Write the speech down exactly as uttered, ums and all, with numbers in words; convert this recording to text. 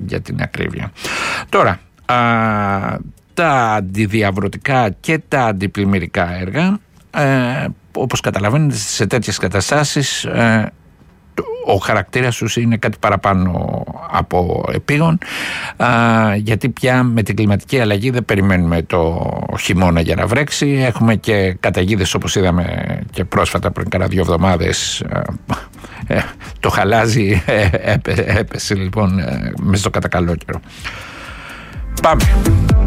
για την ακρίβεια. Τώρα, α, τα αντιδιαβρωτικά και τα αντιπλημμυρικά έργα, ε, όπως καταλαβαίνετε, σε τέτοιες καταστάσεις ε, ο χαρακτήρας τους είναι κάτι παραπάνω από επίγον, α, γιατί πια με την κλιματική αλλαγή δεν περιμένουμε το χειμώνα για να βρέξει. Έχουμε και καταιγίδες, όπως είδαμε και πρόσφατα πριν κάνα δύο εβδομάδες. Ε, το χαλάζι ε, έπεσε, έπεσε λοιπόν ε, μέσα στο κατακαλό καιρό. Πάμε.